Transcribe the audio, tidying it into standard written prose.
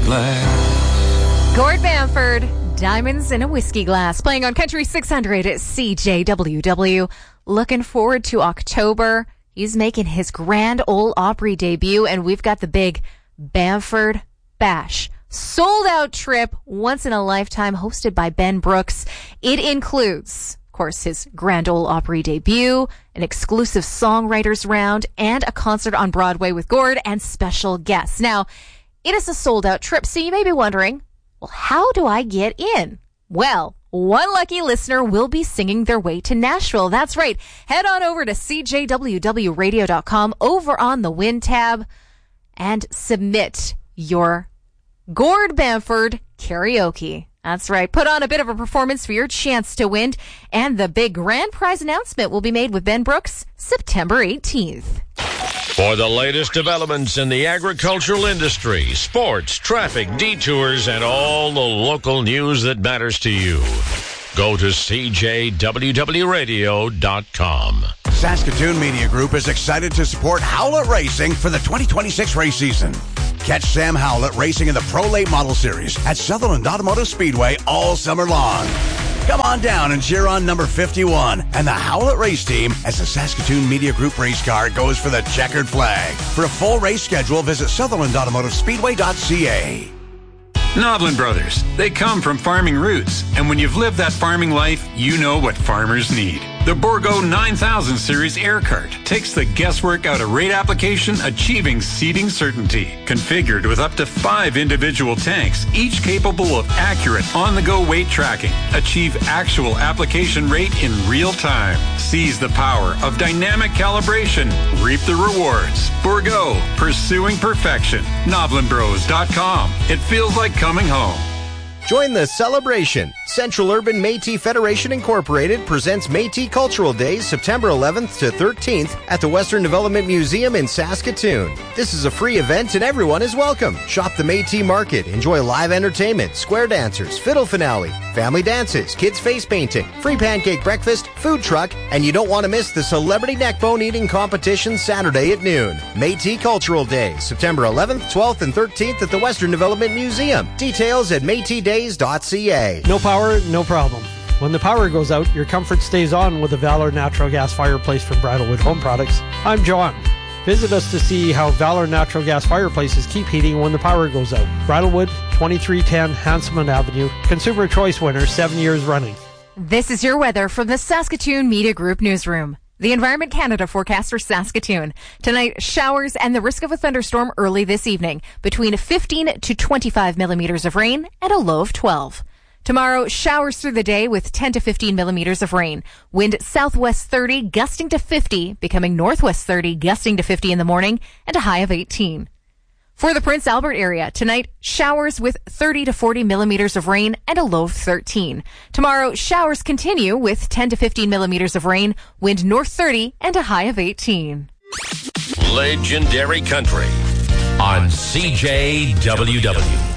glass. Gord Bamford, Diamonds in a Whiskey Glass, playing on Country 600 at CJWW. Looking forward to October. He's making his Grand Ole Opry debut, and we've got the big Bamford Bash. Sold-out trip, once in a lifetime, hosted by Ben Brooks. It includes, of course, his Grand Ole Opry debut, an exclusive songwriters round, and a concert on Broadway with Gord and special guests. Now, it is a sold-out trip, so you may be wondering, well, how do I get in? Well, one lucky listener will be singing their way to Nashville. That's right. Head on over to CJWWradio.com over on the Win tab and submit your Gord Bamford karaoke. That's right. Put on a bit of a performance for your chance to win. And the big grand prize announcement will be made with Ben Brooks September 18th. For the latest developments in the agricultural industry, sports, traffic, detours, and all the local news that matters to you, go to CJWWradio.com. Saskatoon Media Group is excited to support Howlett Racing for the 2026 race season. Catch Sam Howlett racing in the Pro Late Model Series at Sutherland Automotive Speedway all summer long. Come on down and cheer on number 51 and the Howlett race team as the Saskatoon Media Group race car goes for the checkered flag. For a full race schedule, visit SutherlandAutomotiveSpeedway.ca. Noblin Brothers. They come from farming roots, and when you've lived that farming life, you know what farmers need. The Bourgault 9000 Series Air Cart takes the guesswork out of rate application, achieving seating certainty. Configured with up to 5 individual tanks, each capable of accurate on-the-go weight tracking. Achieve actual application rate in real time. Seize the power of dynamic calibration. Reap the rewards. Bourgault, pursuing perfection. NoblinBros.com. It feels like coming home. Join the celebration. Central Urban Métis Federation Incorporated presents Métis Cultural Days September 11th to 13th at the Western Development Museum in Saskatoon. This is a free event and everyone is welcome. Shop the Métis Market, enjoy live entertainment, square dancers, fiddle finale, family dances, kids face painting, free pancake breakfast, food truck, and you don't want to miss the celebrity neckbone eating competition Saturday at noon. Métis Cultural Days September 11th, 12th, and 13th at the Western Development Museum. Details at métisdays.ca. No power, no problem. When the power goes out, your comfort stays on with the Valor Natural Gas Fireplace from Bridalwood Home Products. I'm John. Visit us to see how Valor Natural Gas Fireplaces keep heating when the power goes out. Bridalwood, 2310 Hanselman Avenue. Consumer Choice winner 7 years running. This is your weather from the Saskatoon Media Group newsroom. The Environment Canada forecast for Saskatoon. Tonight, showers and the risk of a thunderstorm early this evening, between 15 to 25 millimeters of rain and a low of 12. Tomorrow, showers through the day with 10 to 15 millimeters of rain. Wind southwest 30, gusting to 50, becoming northwest 30, gusting to 50 in the morning, and a high of 18. For the Prince Albert area, tonight, showers with 30 to 40 millimeters of rain and a low of 13. Tomorrow, showers continue with 10 to 15 millimeters of rain, wind north 30, and a high of 18. Legendary Country on CJWW.